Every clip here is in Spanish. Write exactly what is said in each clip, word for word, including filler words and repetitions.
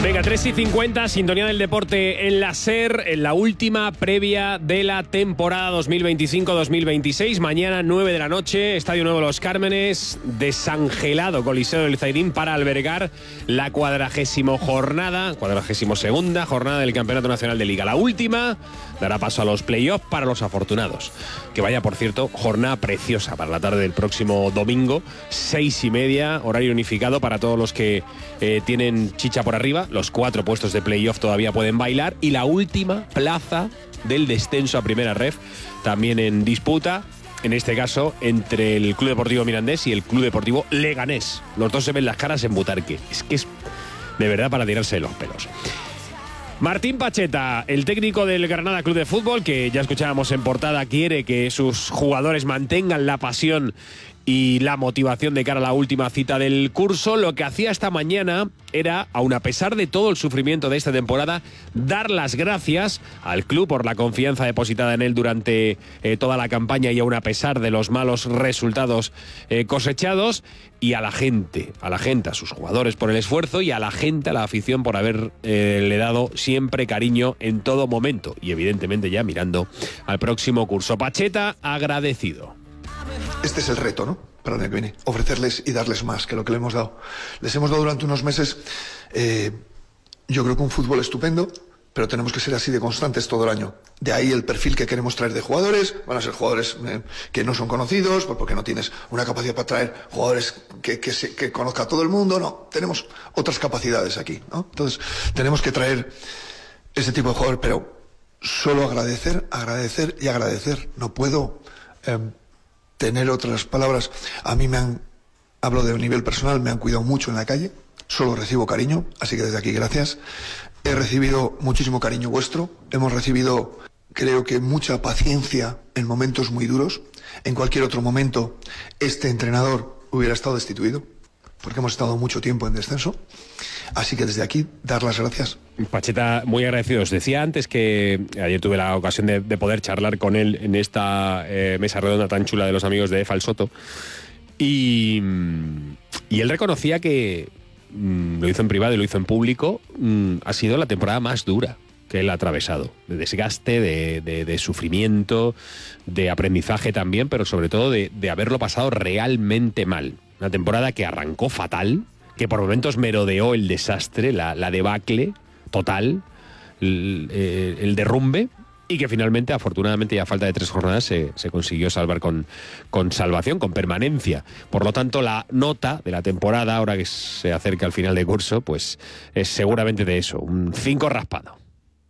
Venga, tres y cincuenta, sintonía del deporte en la SER, en la última previa de la temporada dos mil veinticinco dos mil veintiséis. Mañana, nueve de la noche, Estadio Nuevo Los Cármenes, desangelado Coliseo del Zairín para albergar la cuadragésimo jornada, cuadragésimo segunda jornada del Campeonato Nacional de Liga. La última dará paso a los playoffs para los afortunados. Que vaya, por cierto, jornada preciosa para la tarde del próximo domingo, seis y media, horario unificado para todos los que eh, tienen chicha por arriba. Los cuatro puestos de playoff todavía pueden bailar y la última plaza del descenso a Primera Ref también en disputa, en este caso entre el Club Deportivo Mirandés y el Club Deportivo Leganés. Los dos se ven las caras en Butarque. Es que es de verdad para tirarse de los pelos. Martín Pacheta, el técnico del Granada Club de Fútbol, que ya escuchábamos en portada, quiere que sus jugadores mantengan la pasión y la motivación de cara a la última cita del curso. Lo que hacía esta mañana era, aun a pesar de todo el sufrimiento de esta temporada, dar las gracias al club por la confianza depositada en él durante eh, toda la campaña y aun a pesar de los malos resultados eh, cosechados, y a la gente, a la gente, a sus jugadores por el esfuerzo y a la gente, a la afición por haberle eh, dado siempre cariño en todo momento y evidentemente ya mirando al próximo curso. Pacheta agradecido. Este es el reto, ¿no? Para el año que viene. Ofrecerles y darles más que lo que le hemos dado. Les hemos dado durante unos meses, eh, yo creo que un fútbol estupendo, pero tenemos que ser así de constantes todo el año. De ahí el perfil que queremos traer de jugadores. Van a ser jugadores eh, que no son conocidos, porque no tienes una capacidad para traer jugadores que, que, se, que conozca a todo el mundo. No, tenemos otras capacidades aquí, ¿no? Entonces, tenemos que traer ese tipo de jugadores, pero solo agradecer, agradecer y agradecer. No puedo Eh, tener otras palabras. A mí me han, hablo de nivel personal, me han cuidado mucho en la calle, solo recibo cariño, así que desde aquí gracias. He recibido muchísimo cariño vuestro, hemos recibido, creo que mucha paciencia en momentos muy duros. En cualquier otro momento este entrenador hubiera estado destituido, porque hemos estado mucho tiempo en descenso, así que desde aquí dar las gracias. Pacheta, muy agradecido. Os decía antes que ayer tuve la ocasión de, de poder charlar con él en esta eh, mesa redonda tan chula de los amigos de Efal Soto, y, y él reconocía que mm, lo hizo en privado y lo hizo en público, mm, ha sido la temporada más dura que él ha atravesado, de desgaste, de, de, de sufrimiento, de aprendizaje también, pero sobre todo de, de haberlo pasado realmente mal. Una temporada que arrancó fatal, que por momentos merodeó el desastre, la, la debacle total, el, el derrumbe, y que finalmente, afortunadamente, y a falta de tres jornadas, se, se consiguió salvar con, con salvación, con permanencia. Por lo tanto, la nota de la temporada, ahora que se acerca al final de curso, pues es seguramente de eso, un cinco raspado.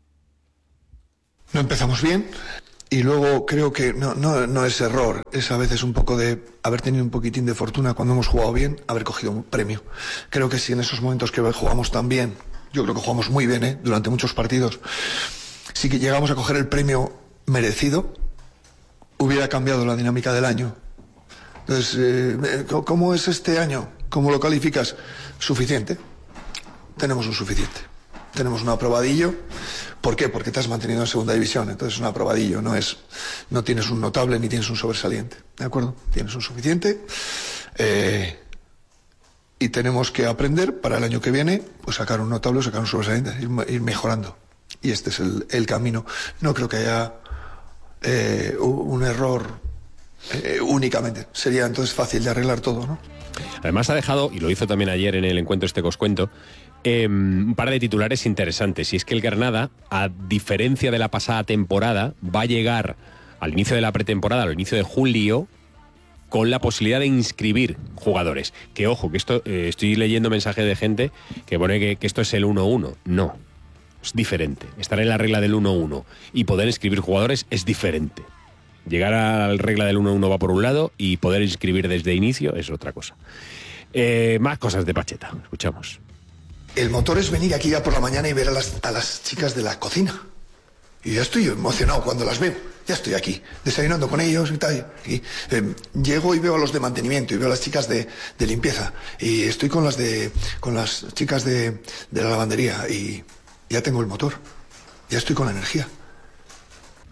No empezamos bien. Y luego creo que no, no, no es error, es a veces un poco de haber tenido un poquitín de fortuna cuando hemos jugado bien, haber cogido un premio. Creo que si en esos momentos que jugamos tan bien, yo creo que jugamos muy bien, ¿eh? Durante muchos partidos, si que llegamos a coger el premio merecido, hubiera cambiado la dinámica del año. Entonces, eh, ¿cómo es este año? ¿Cómo lo calificas? Suficiente. Tenemos un suficiente. Tenemos un aprobadillo. ¿Por qué? Porque te has mantenido en segunda división. Entonces es un aprobadillo, no es, no tienes un notable ni tienes un sobresaliente. ¿De acuerdo? Tienes un suficiente. Eh, y tenemos que aprender para el año que viene, pues sacar un notable o sacar un sobresaliente, ir, ir mejorando. Y este es el, el camino. No creo que haya eh, un error eh, únicamente. Sería entonces fácil de arreglar todo, ¿no? Además ha dejado, y lo hizo también ayer en el encuentro este que os cuento, eh, un par de titulares interesantes. Y es que el Granada, a diferencia de la pasada temporada, va a llegar al inicio de la pretemporada, al inicio de julio, con la posibilidad de inscribir jugadores. Que ojo, que esto eh, estoy leyendo mensajes de gente que pone que, que esto es el uno uno. No, es diferente. Estar en la regla del uno uno y poder inscribir jugadores es diferente. Llegar a la regla del uno uno va por un lado y poder inscribir desde inicio es otra cosa. Eh, más cosas de Pacheta, escuchamos. El motor es venir aquí ya por la mañana y ver a las, a las chicas de la cocina. Y ya estoy emocionado cuando las veo. Ya estoy aquí, desayunando con ellos y tal. Y, eh, llego y veo a los de mantenimiento y veo a las chicas de, de limpieza. Y estoy con las de con las chicas de, de la lavandería y ya tengo el motor. Ya estoy con la energía.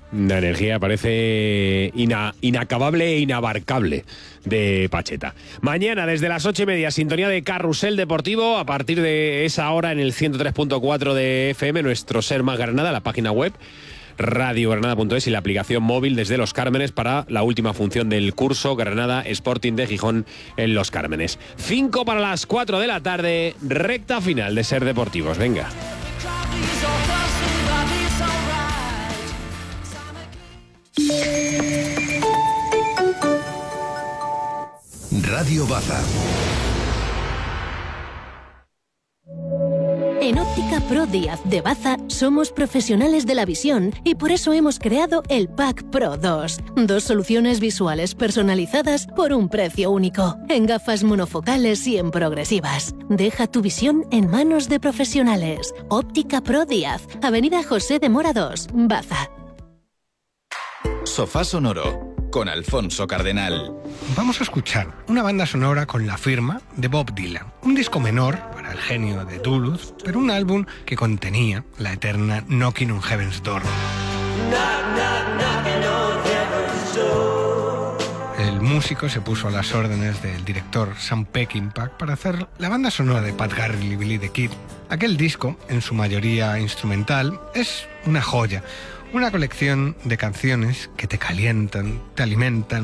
Una energía parece ina, inacabable e inabarcable de Pacheta. Mañana desde las ocho y media, sintonía de Carrusel Deportivo. A partir de esa hora en el ciento tres punto cuatro de F M, nuestro Ser Más Granada, la página web radio granada punto es y la aplicación móvil desde Los Cármenes para la última función del curso Granada Sporting de Gijón en Los Cármenes. Cinco para las cuatro de la tarde, recta final de Ser Deportivos. Venga. Radio Baza. En Óptica Pro Díaz de Baza somos profesionales de la visión y por eso hemos creado el Pack Pro dos. Dos soluciones visuales personalizadas por un precio único. En gafas monofocales y en progresivas. Deja tu visión en manos de profesionales. Óptica Pro Díaz, Avenida José de Mora dos, Baza. Sofá Sonoro, con Alfonso Cardenal. Vamos a escuchar una banda sonora con la firma de Bob Dylan. Un disco menor para el genio de Duluth, pero un álbum que contenía la eterna Knocking on Heaven's Door. El músico se puso a las órdenes del director Sam Peckinpah para hacer la banda sonora de Pat Garrett y Billy the Kid. Aquel disco, en su mayoría instrumental, es una joya. Una colección de canciones que te calientan, te alimentan,